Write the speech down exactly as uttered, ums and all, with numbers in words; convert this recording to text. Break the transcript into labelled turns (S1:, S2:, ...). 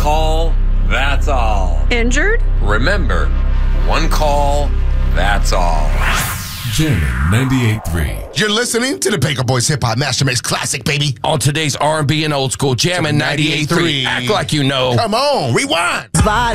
S1: call, that's all.
S2: Injured?
S1: Remember, one call, that's all.
S3: Jammin' ninety-eight point three.
S4: You're listening to the Baker Boys Hip Hop Master Mix Classic, baby.
S5: On today's R and B and old school, Jammin' ninety-eight point three. Act like you know.
S4: Come on, rewind.
S6: Body.